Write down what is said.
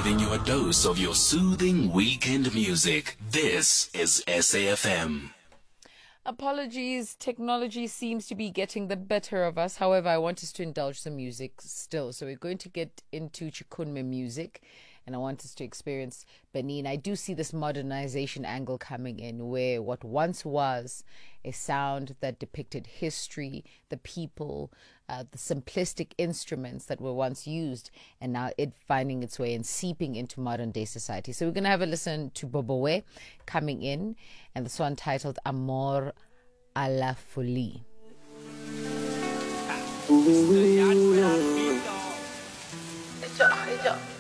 giving you a dose of your soothing weekend music. This is SAFM. Apologies, technology seems to be getting the better of us. However, I want us to indulge some music still. So we're going to get into Chikunme music, and I want us to experience Benin. I do see this modernization angle coming in, where what once was a sound that depicted history, the people, the simplistic instruments that were once used, and now it finding its way and seeping into modern day society. So we're going to have a listen to Bobowe coming in, and this one titled Amor a la Folie. Ejo.